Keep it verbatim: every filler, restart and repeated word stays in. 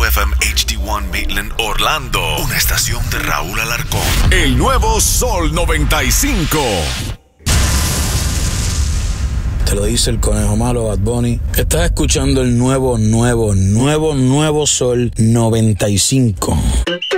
F M H D uno Maitland, Orlando. Una estación de Raúl Alarcón. El nuevo Sol noventa y cinco. Te lo dice el conejo malo, Bad Bunny. Estás escuchando el nuevo, nuevo, nuevo, nuevo Sol noventa y cinco.